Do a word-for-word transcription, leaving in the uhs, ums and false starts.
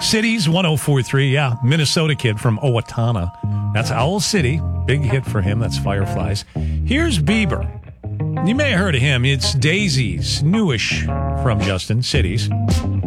Cities, one oh four point three, yeah. Minnesota kid from Owatonna. That's Owl City. Big hit for him. That's Fireflies. Here's Bieber. You may have heard of him. It's Daisies, newish from Justin, Cities.